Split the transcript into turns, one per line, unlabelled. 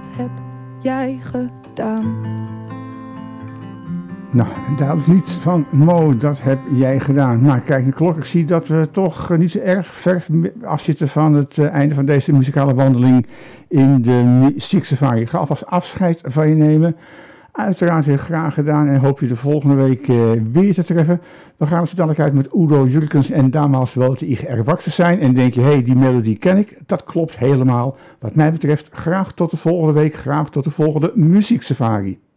dat heb jij gedaan.
Nou, een duidelijk lied van Mo, dat heb jij gedaan. Nou, kijk de klok, ik zie dat we toch niet zo erg ver afzitten van het einde van deze muzikale wandeling in de muzieksafari. Ik ga alvast afscheid van je nemen. Uiteraard heel graag gedaan en hoop je de volgende week weer te treffen. We gaan zo dadelijk uit met Udo Jurgens en Damals wel te IGR Waxen zijn. En denk je, hé, die melodie ken ik. Dat klopt helemaal. Wat mij betreft, graag tot de volgende week. Graag tot de volgende muzieksafari.